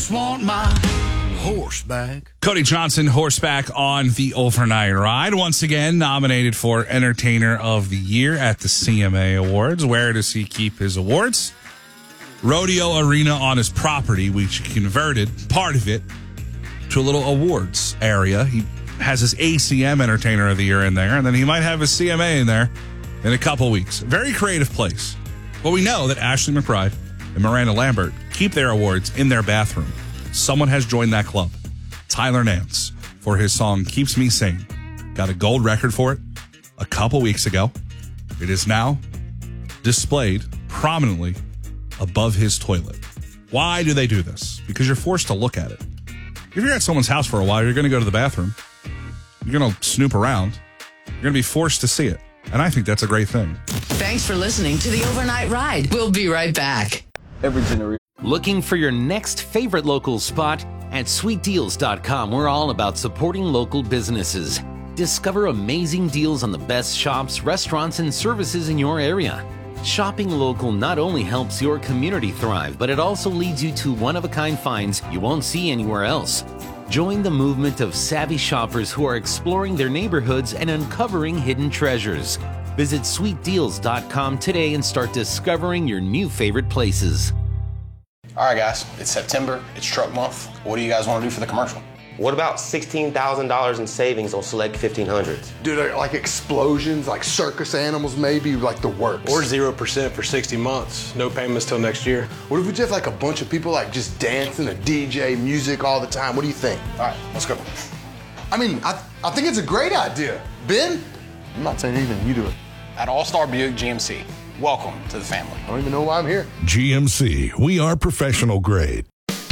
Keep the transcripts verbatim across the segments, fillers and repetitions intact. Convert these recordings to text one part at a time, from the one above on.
just want my horseback. Cody Johnson, horseback on the overnight ride. Once again, nominated for Entertainer of the Year at the C M A Awards. Where does he keep his awards? Rodeo Arena on his property, which he converted part of it to a little awards area. He has his A C M Entertainer of the Year in there, and then he might have his C M A in there in a couple weeks. Very creative place. But we know that Ashley McBryde and Miranda Lambert keep their awards in their bathroom. Someone has joined that club. Tyler Nance, for his song Keeps Me Sane. Got a gold record for it a couple weeks ago. It is now displayed prominently above his toilet. Why do they do this? Because you're forced to look at it. If you're at someone's house for a while, you're going to go to the bathroom. You're going to snoop around. You're going to be forced to see it. And I think that's a great thing. Thanks for listening to the Overnight Ride. We'll be right back. Every generation. Looking for your next favorite local spot? At sweet deals dot com, we're all about supporting local businesses. Discover amazing deals on the best shops, restaurants, and services in your area. Shopping local not only helps your community thrive, but it also leads you to one-of-a-kind finds you won't see anywhere else. Join the movement of savvy shoppers who are exploring their neighborhoods and uncovering hidden treasures. Visit sweet deals dot com today and start discovering your new favorite places. All right, guys, it's September, it's truck month. What do you guys want to do for the commercial? What about sixteen thousand dollars in savings on select fifteen hundreds? Dude, like explosions, like circus animals, maybe like the works. Or zero percent for sixty months. No payments till next year. What if we just have like a bunch of people like just dancing, a D J, music all the time? What do you think? All right, let's go. I mean, I, I think it's a great idea. Ben? I'm not saying anything, you do it. At All Star Buick G M C, welcome to the family. I don't even know why I'm here. G M C, we are professional grade.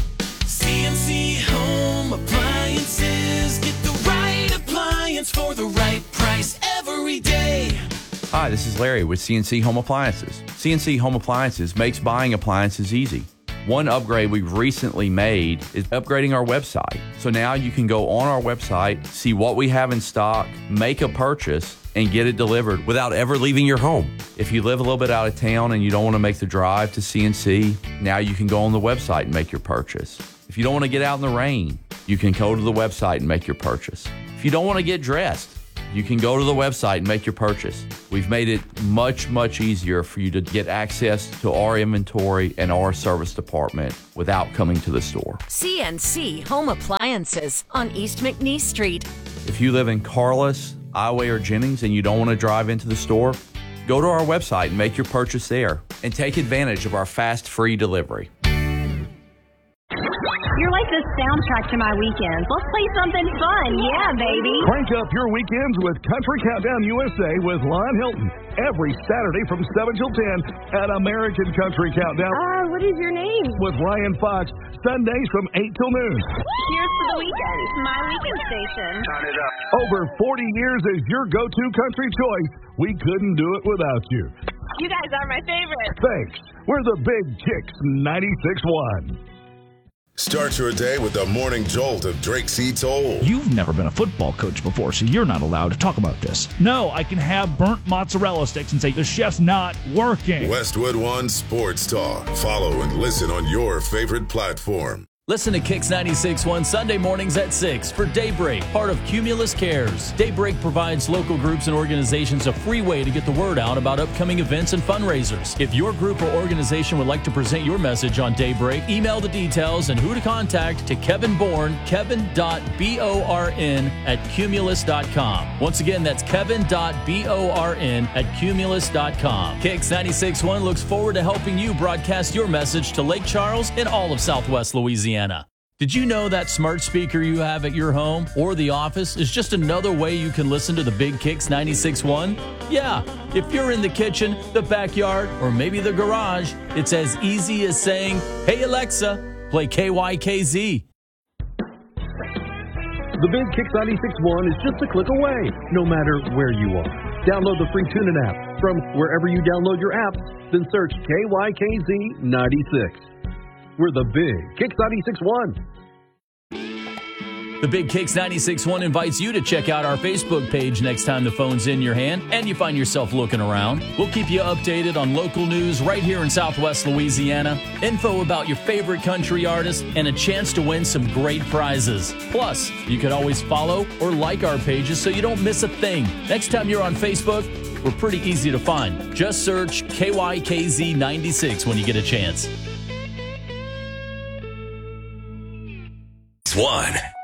C N C Home Appliances. Get the right appliance for the right price every day. Hi, this is Larry with C N C Home Appliances. C N C Home Appliances makes buying appliances easy. One upgrade we've recently made is upgrading our website. So now you can go on our website, see what we have in stock, make a purchase, and get it delivered without ever leaving your home. If you live a little bit out of town and you don't want to make the drive to C N C, now you can go on the website and make your purchase. If you don't want to get out in the rain, you can go to the website and make your purchase. If you don't want to get dressed, you can go to the website and make your purchase. We've made it much, much easier for you to get access to our inventory and our service department without coming to the store. C N C Home Appliances on East McNeese Street. If you live in Carlos, Ioway, or Jennings and you don't want to drive into the store, go to our website and make your purchase there and take advantage of our fast, free delivery. You're like the soundtrack to my weekends. Let's play something fun. Yeah, baby. Crank up your weekends with Country Countdown U S A with Lon Hilton every Saturday from seven till ten at American Country Countdown. Uh, what is your name? With Ryan Fox, Sundays from eight till noon. Cheers for the weekend. My weekend station. Turn it up. Over forty years as your go-to country choice. We couldn't do it without you. You guys are my favorite. Thanks. We're the Big Kicks ninety-six point one. Start your day with the morning jolt of Drake C. Toll. You've never been a football coach before, so you're not allowed to talk about this. No, I can have burnt mozzarella sticks and say the chef's not working. Westwood One Sports Talk. Follow and listen on your favorite platform. Listen to Kicks ninety-six point one Sunday mornings at six for Daybreak, part of Cumulus Cares. Daybreak provides local groups and organizations a free way to get the word out about upcoming events and fundraisers. If your group or organization would like to present your message on Daybreak, email the details and who to contact to Kevin Bourne, kevin dot born at cumulus dot com. Once again, that's kevin dot born at cumulus dot com. Kicks ninety-six point one looks forward to helping you broadcast your message to Lake Charles and all of Southwest Louisiana. Did you know that smart speaker you have at your home or the office is just another way you can listen to the Big Kicks ninety-six point one? Yeah, if you're in the kitchen, the backyard, or maybe the garage, it's as easy as saying, "Hey Alexa, play K Y K Z." The Big Kicks ninety-six point one is just a click away, no matter where you are. Download the free TuneIn app from wherever you download your apps, then search K Y K Z ninety-six. We're the Big Kicks ninety-six point one. The Big Kicks ninety-six point one invites you to check out our Facebook page next time the phone's in your hand and you find yourself looking around. We'll keep you updated on local news right here in Southwest Louisiana, info about your favorite country artists, and a chance to win some great prizes. Plus, you can always follow or like our pages so you don't miss a thing. Next time you're on Facebook, we're pretty easy to find. Just search K Y K Z ninety-six when you get a chance. One.